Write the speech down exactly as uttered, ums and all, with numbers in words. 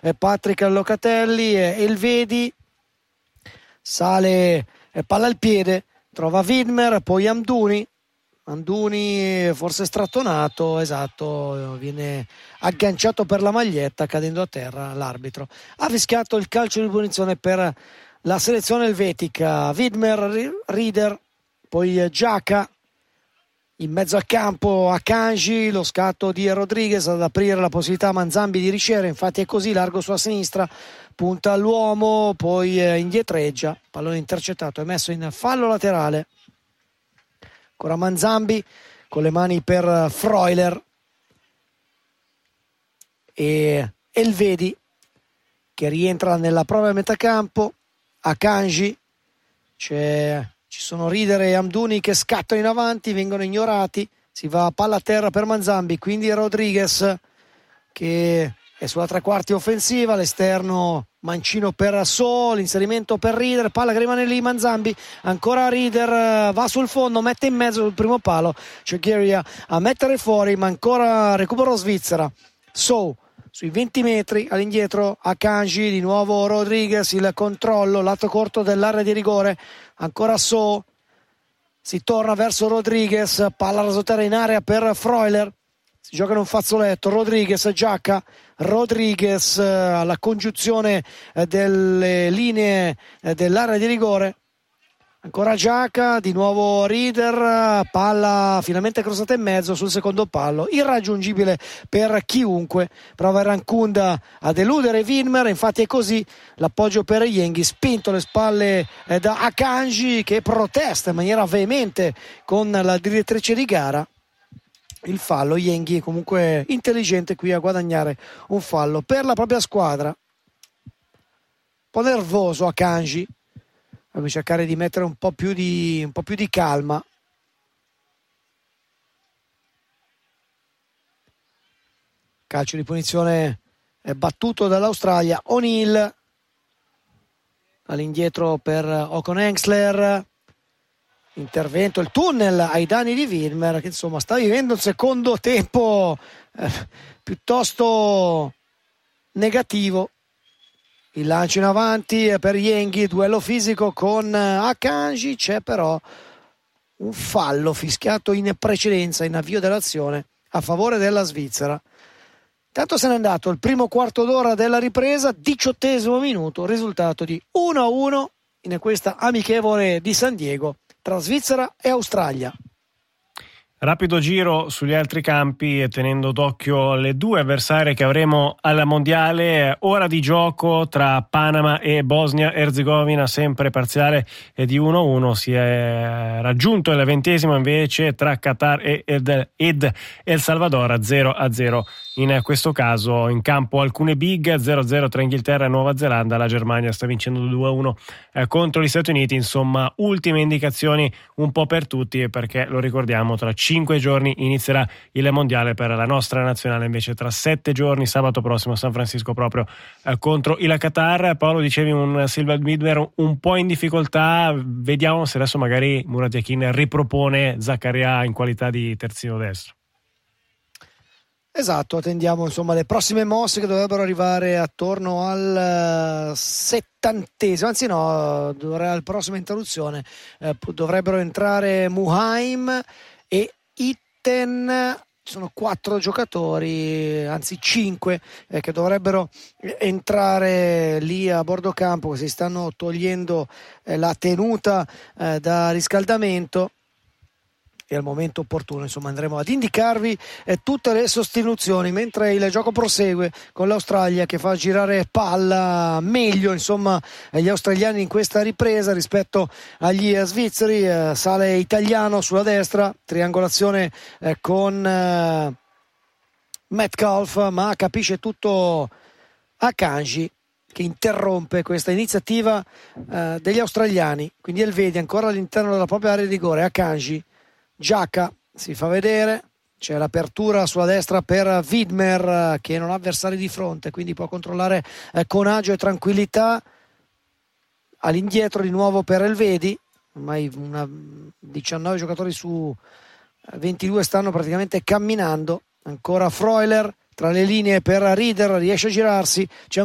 eh, Patrick Locatelli, e Elvedi sale, eh, palla al piede, trova Widmer, poi Amdouni. Amdouni forse strattonato, esatto, viene agganciato per la maglietta cadendo a terra. L'arbitro ha fischiato il calcio di punizione per la selezione elvetica. Widmer, Rieder, poi Giaca in mezzo al campo, Akanji, lo scatto di Rodriguez ad aprire la possibilità a Manzambi di ricevere, infatti è così, largo sulla sinistra, punta all'uomo, poi indietreggia, pallone intercettato e messo in fallo laterale. Ancora Manzambi con le mani per Freuler e Elvedi che rientra nella propria metà campo. Akanji, c'è, ci sono Rieder e Amdouni che scattano in avanti, vengono ignorati, si va a palla a terra per Manzambi, quindi Rodriguez che è sulla tre quarti offensiva, l'esterno mancino per So, l'inserimento per Rieder, palla che rimane lì, Manzambi, ancora Rieder, va sul fondo, mette in mezzo sul primo palo, c'è Gheria a mettere fuori, ma ancora recupero Svizzera. So sui venti metri all'indietro, Akanji, di nuovo Rodriguez, il controllo, lato corto dell'area di rigore, ancora So, si torna verso Rodriguez, palla rasoterra in area per Freuler, si gioca in un fazzoletto, Rodriguez, Giacca, Rodriguez alla congiunzione delle linee dell'area di rigore, ancora Giacca, di nuovo Rieder, palla finalmente crossata in mezzo sul secondo palo, irraggiungibile per chiunque, prova Rankunda a deludere Widmer, infatti è così, l'appoggio per Yenghi, spinto alle spalle da Akanji che protesta in maniera veemente con la direttrice di gara. Il fallo, Yenghi è comunque intelligente qui a guadagnare un fallo per la propria squadra. Un po' nervoso Akanji, deve cercare di mettere un po' più di, un po' più di calma. Calcio di punizione è battuto dall'Australia. O'Neill all'indietro per Ocon Hengstler. Intervento, il tunnel ai danni di Widmer che insomma sta vivendo un secondo tempo eh, piuttosto negativo. Il lancio in avanti per Yenghi, duello fisico con Akanji, c'è però un fallo fischiato in precedenza, in avvio dell'azione a favore della Svizzera. Tanto se n'è andato il primo quarto d'ora della ripresa, diciottesimo minuto, risultato di uno a uno in questa amichevole di San Diego tra Svizzera e Australia. Rapido giro sugli altri campi e tenendo d'occhio le due avversarie che avremo alla mondiale. Ora di gioco tra Panama e Bosnia-Erzegovina, sempre parziale di uno a uno. Si è raggiunto il ventesimo invece tra Qatar ed, ed El Salvador, zero a zero. In questo caso in campo alcune big, zero a zero tra Inghilterra e Nuova Zelanda. La Germania sta vincendo due a uno eh, contro gli Stati Uniti. Insomma, ultime indicazioni un po' per tutti, perché lo ricordiamo, tra cinque giorni inizierà il mondiale per la nostra nazionale, invece tra sette giorni, sabato prossimo a San Francisco proprio eh, contro il Qatar. Paolo, dicevi un Silva Widmer un po' in difficoltà, vediamo se adesso magari Murat Yakin ripropone Zaccaria in qualità di terzino destro. Esatto, attendiamo insomma le prossime mosse che dovrebbero arrivare attorno al settantesimo, anzi no, alla prossima interruzione eh, dovrebbero entrare Muhaim e Itten. Ci sono quattro giocatori, anzi cinque, eh, che dovrebbero entrare lì a bordo campo, che si stanno togliendo eh, la tenuta eh, da riscaldamento. E al momento opportuno insomma andremo ad indicarvi eh, tutte le sostituzioni mentre il gioco prosegue con l'Australia che fa girare palla meglio insomma eh, gli australiani in questa ripresa rispetto agli eh, svizzeri. eh, sale Italiano sulla destra, triangolazione eh, con eh, Metcalf, ma capisce tutto Akanji che interrompe questa iniziativa eh, degli australiani, quindi Elvedi ancora all'interno della propria area di rigore. Akanji, Giacca si fa vedere, c'è l'apertura sulla destra per Widmer che non ha avversari di fronte, quindi può controllare eh, con agio e tranquillità. All'indietro di nuovo per Elvedi, ormai una diciannove giocatori su ventidue stanno praticamente camminando. Ancora Freuler tra le linee per Rieder, riesce a girarsi, c'è